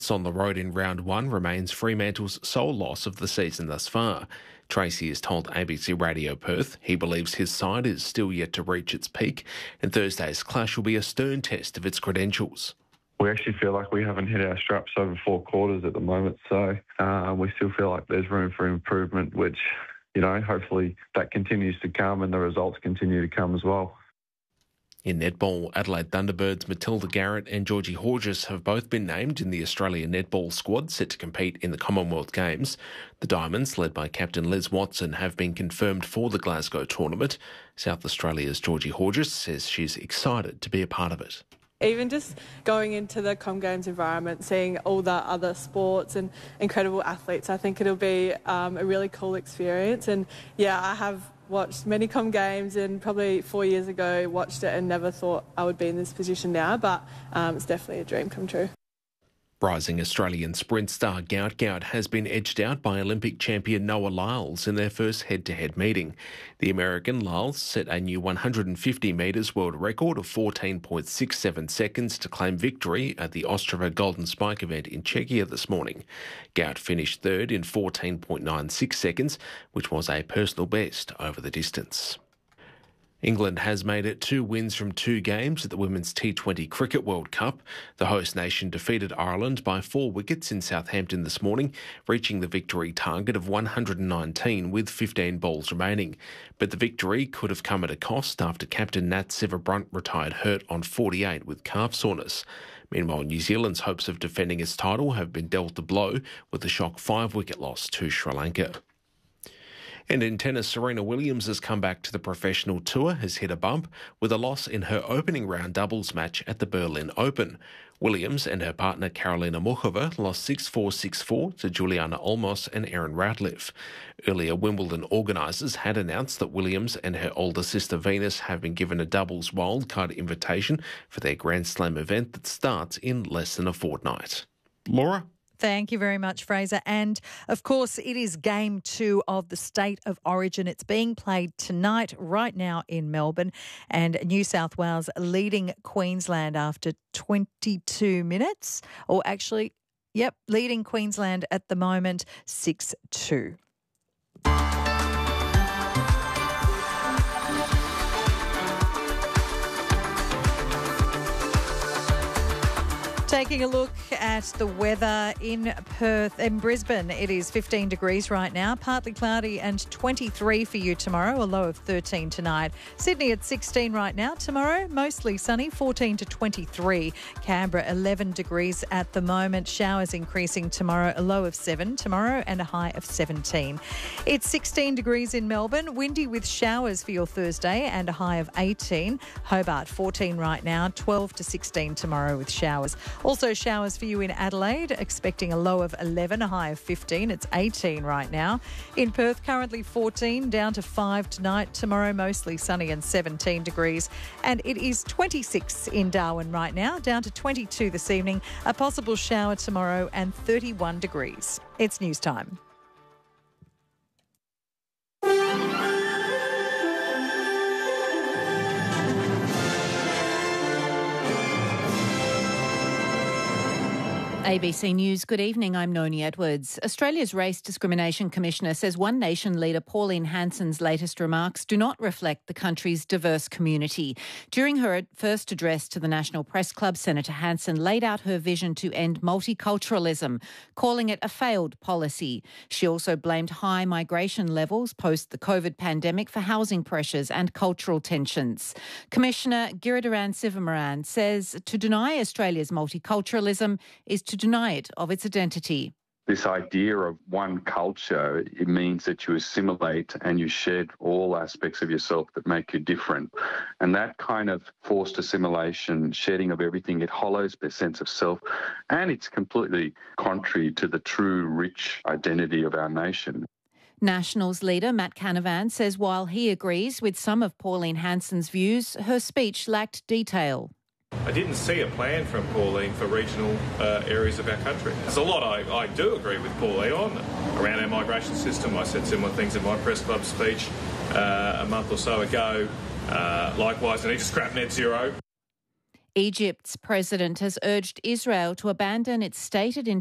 On the road in round one remains Fremantle's sole loss of the season thus far. Tracy has told ABC Radio Perth he believes his side is still yet to reach its peak, and Thursday's clash will be a stern test of its credentials. We actually feel like we haven't hit our straps over 4 quarters at the moment, so we still feel like there's room for improvement, which, hopefully that continues to come and the results continue to come as well. In netball, Adelaide Thunderbirds Matilda Garrett and Georgie Horges have both been named in the Australian netball squad set to compete in the Commonwealth Games. The Diamonds, led by captain Liz Watson, have been confirmed for the Glasgow tournament. South Australia's Georgie Horges says she's excited to be a part of it. Even just going into the Com Games environment, seeing all the other sports and incredible athletes, I think it'll be a really cool experience. And I have watched many Com Games and probably 4 years ago watched it and never thought I would be in this position now, but it's definitely a dream come true. Rising Australian sprint star Gout Gout has been edged out by Olympic champion Noah Lyles in their first head-to-head meeting. The American Lyles set a new 150 metres world record of 14.67 seconds to claim victory at the Ostrava Golden Spike event in Czechia this morning. Gout finished third in 14.96 seconds, which was a personal best over the distance. England has made it 2 wins from 2 games at the Women's T20 Cricket World Cup. The host nation defeated Ireland by 4 wickets in Southampton this morning, reaching the victory target of 119 with 15 balls remaining. But the victory could have come at a cost after captain Nat Sever-Brunt retired hurt on 48 with calf soreness. Meanwhile, New Zealand's hopes of defending its title have been dealt a blow with a shock 5-wicket loss to Sri Lanka. And in tennis, Serena Williams has come back to the professional tour, has hit a bump with a loss in her opening round doubles match at the Berlin Open. Williams and her partner Karolina Muchova lost 6-4, 6-4 to Juliana Olmos and Erin Routliffe. Earlier, Wimbledon organisers had announced that Williams and her older sister Venus have been given a doubles wildcard invitation for their Grand Slam event that starts in less than a fortnight. Laura? Thank you very much, Fraser. And, of course, it is Game 2 of the State of Origin. It's being played tonight, right now in Melbourne, and New South Wales leading Queensland after 22 minutes. Or actually, leading Queensland at the moment 6-2. Taking a look at the weather in Perth and Brisbane, it is 15 degrees right now, partly cloudy and 23 for you tomorrow, a low of 13 tonight. Sydney at 16 right now, tomorrow mostly sunny, 14 to 23. Canberra 11 degrees at the moment, showers increasing tomorrow, a low of 7 tomorrow and a high of 17. It's 16 degrees in Melbourne, windy with showers for your Thursday and a high of 18. Hobart 14 right now, 12 to 16 tomorrow with showers. Also showers for you in Adelaide, expecting a low of 11, a high of 15. It's 18 right now. In Perth, currently 14, down to 5 tonight. Tomorrow, mostly sunny and 17 degrees. And it is 26 in Darwin right now, down to 22 this evening. A possible shower tomorrow and 31 degrees. It's news time. ABC News, good evening. I'm Noni Edwards. Australia's Race Discrimination Commissioner says One Nation leader Pauline Hanson's latest remarks do not reflect the country's diverse community. During her first address to the National Press Club, Senator Hanson laid out her vision to end multiculturalism, calling it a failed policy. She also blamed high migration levels post the COVID pandemic for housing pressures and cultural tensions. Commissioner Giridharajan Sivamoran says to deny Australia's multiculturalism is to deny it of its identity. This idea of one culture, it means that you assimilate and you shed all aspects of yourself that make you different. And that kind of forced assimilation, shedding of everything, it hollows the sense of self, and it's completely contrary to the true rich identity of our nation. Nationals leader Matt Canavan says while he agrees with some of Pauline Hanson's views, her speech lacked detail. I didn't see a plan from Pauline for regional areas of our country. There's a lot I do agree with Pauline on around our migration system. I said similar things in my press club speech a month or so ago. Likewise, I need to scrap net zero. Egypt's president has urged Israel to abandon its stated